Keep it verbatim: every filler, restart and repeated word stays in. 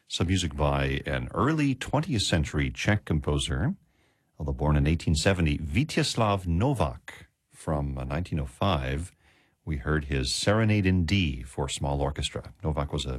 Some music by an early twentieth century Czech composer, although born in eighteen seventy, Vítězslav Novak. From uh, nineteen oh five, we heard his Serenade in D for small orchestra. Novak was a